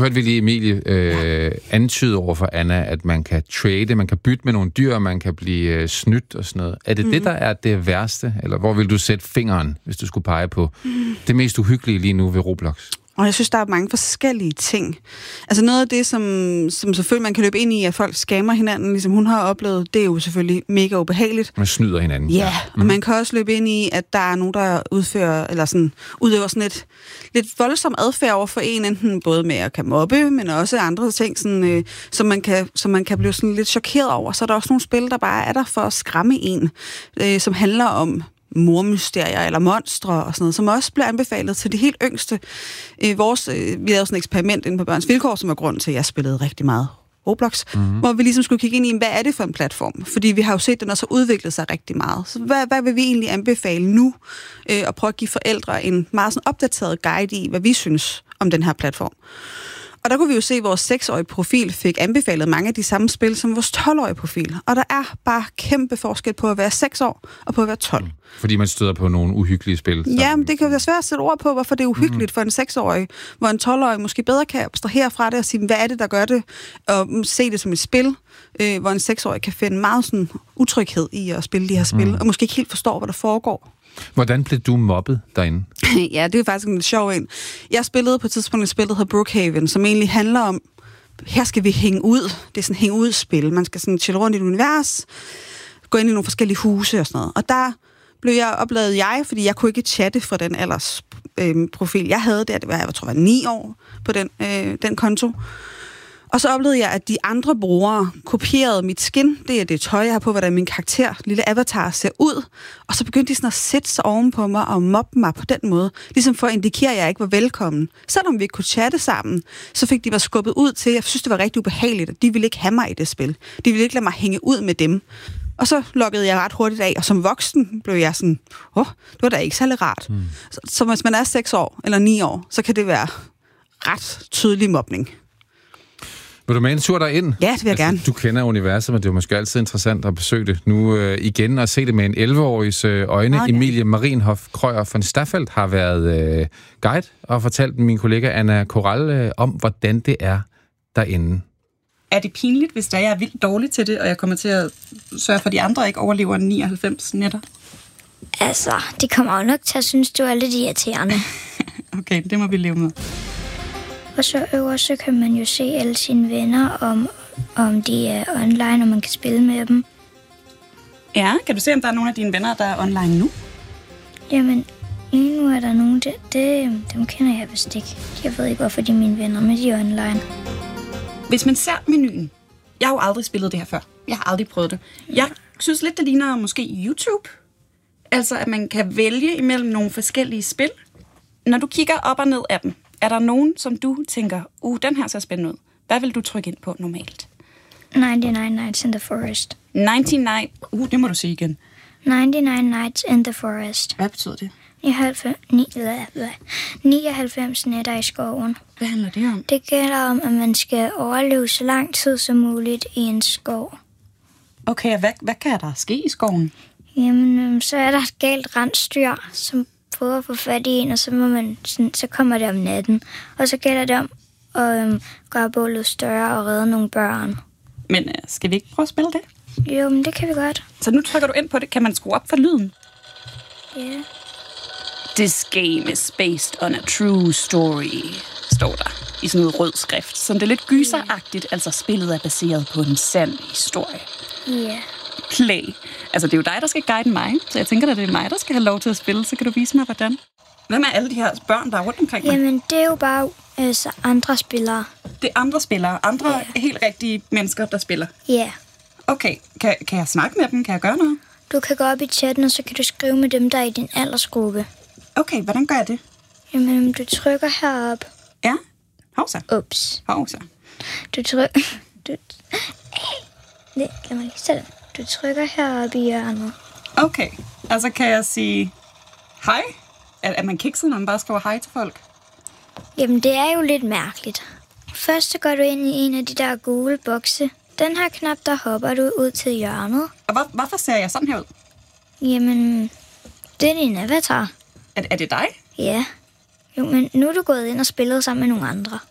hørte vi lige Emilie antyde over for Anna, at man kan trade, man kan bytte med nogle dyr, man kan blive snydt og sådan noget. Er det det, der er det værste? Eller hvor vil du sætte fingeren, hvis du skulle pege på det mest uhyggelige lige nu ved Roblox? Og jeg synes, der er mange forskellige ting. Altså noget af det, som selvfølgelig man kan løbe ind i, at folk scammer hinanden, ligesom hun har oplevet, det er jo selvfølgelig mega ubehageligt. Man snyder hinanden. Ja, og man kan også løbe ind i, at der er nogen, der udøver sådan et lidt voldsom adfærd over for en, enten både med at kan mobbe, men også andre ting, sådan, som man kan blive sådan lidt chokeret over. Så er der også nogle spil, der bare er der for at skræmme en, som handler om mormysterier eller monstre og sådan noget, som også bliver anbefalet til de helt yngste. Vi lavede sådan et eksperiment inde på Børns Vilkår, som var grund til, at jeg spillede rigtig meget Roblox, hvor vi ligesom skulle kigge ind i, hvad er det for en platform? Fordi vi har jo set, at den også har udviklet sig rigtig meget. Så hvad vil vi egentlig anbefale nu? Og prøve at give forældre en meget sådan opdateret guide i, hvad vi synes om den her platform. Og der kunne vi jo se, at vores 6-årige profil fik anbefalet mange af de samme spil som vores 12-årige profil. Og der er bare kæmpe forskel på at være 6 år og på at være 12. Fordi man støder på nogle uhyggelige spil. Ja, men det kan være svært at sætte ord på, hvorfor det er uhyggeligt for en 6-årig, hvor en 12-årig måske bedre kan abstrahere fra det og sige, hvad er det, der gør det, og se det som et spil, hvor en 6-årig kan finde meget sådan utryghed i at spille de her spil, og måske ikke helt forstår, hvad der foregår. Hvordan blev du mobbet derinde? Ja, det er faktisk en lidt sjov en. Jeg spillede på et tidspunkt et spil, der hedder Brookhaven, som egentlig handler om, her skal vi hænge ud. Det er sådan et hænge-ud-spil. Man skal sådan chille rundt i et univers, gå ind i nogle forskellige huse og sådan noget. Og der oplevede jeg, fordi jeg kunne ikke chatte fra den aldersprofil, jeg havde der. Det var, jeg tror, jeg var 9 år på den konto. Og så oplevede jeg, at de andre brugere kopierede mit skin. Det er det tøj, jeg har på, hvordan min karakter, lille avatar, ser ud. Og så begyndte de sådan at sætte sig ovenpå mig og mobbe mig på den måde. Ligesom for at indikere, at jeg ikke var velkommen. Selvom vi ikke kunne chatte sammen, så fik de mig skubbet ud til, jeg synes, det var rigtig ubehageligt, at de ville ikke have mig i det spil. De ville ikke lade mig hænge ud med dem. Og så loggede jeg ret hurtigt af, og som voksen blev jeg sådan, det var da ikke særlig rart. Så hvis man er 6 år eller 9 år, så kan det være ret tydelig mobning. Vil du med en tur derind? Ja, det vil jeg gerne. Du kender universet, men det er måske altid interessant at besøge det nu igen og se det med en 11-årigs øjne. Meget Emilie Marienhoff Krøyer von Staffeldt har været guide og fortalt min kollega Anna Koral om, hvordan det er derinde. Er det pinligt, hvis jeg er vildt dårlig til det, og jeg kommer til at sørge for, at de andre ikke overlever 99 nætter? Altså, det kommer jo nok til at synes, du er lidt irriterende. Okay, det må vi leve med. Og så øverst, så kan man jo se alle sine venner, om de er online, og man kan spille med dem. Ja, kan du se, om der er nogle af dine venner, der er online nu? Jamen, lige nu er der nogen, dem kender jeg vist ikke. Jeg ved ikke, hvorfor de er mine venner, men de er online. Hvis man ser menuen, jeg har jo aldrig spillet det her før. Jeg har aldrig prøvet det. Jeg synes lidt, det ligner måske YouTube. Altså, at man kan vælge imellem nogle forskellige spil. Når du kigger op og ned af dem, er der nogen, som du tænker, den her ser spændende ud. Hvad vil du trykke ind på normalt? 99 Nights in the Forest. 99, det må du sige igen. 99 Nights in the Forest. Hvad betyder det? 99 nætter i skoven. Hvad handler det om? Det gælder om, at man skal overleve så lang tid som muligt i en skov. Okay, hvad kan der ske i skoven? Jamen, så er der et galt rensdyr, som prøver at få fat i en, og så kommer det om natten. Og så gælder det om at gøre bålet større og redde nogle børn. Men skal vi ikke prøve at spille det? Jo, men det kan vi godt. Så nu trykker du ind på det. Kan man skrue op for lyden? Ja. Yeah. This game is based on a true story, står der i sådan noget rød skrift. Som det er lidt gyseragtigt, altså spillet er baseret på en sand historie. Ja. Yeah. Play. Altså, det er jo dig, der skal guide mig, så jeg tænker, at det er mig, der skal have lov til at spille. Så kan du vise mig, hvordan. Hvem er alle de her børn, der er rundt omkring mig? Jamen, det er jo bare andre spillere. Det er andre spillere? Andre helt rigtige mennesker, der spiller? Ja. Yeah. Okay, kan jeg snakke med dem? Kan jeg gøre noget? Du kan gå op i chatten, og så kan du skrive med dem, der er i din aldersgruppe. Okay, hvordan gør jeg det? Jamen, du trykker herop. Ja? Hovsa. Ups. Hovsa. Du trykker... Lad mig lige sætte. Du trykker heroppe i hjørnet. Okay, altså kan jeg sige hej? Er man kikset, når man bare skriver hej til folk? Jamen, det er jo lidt mærkeligt. Først så går du ind i en af de der gule bokse. Den her knap, der hopper du ud til hjørnet. Og hvorfor ser jeg sådan her ud? Jamen, det er din avatar. Er det dig? Ja. Jo, men nu er du gået ind og spillet sammen med nogle andre.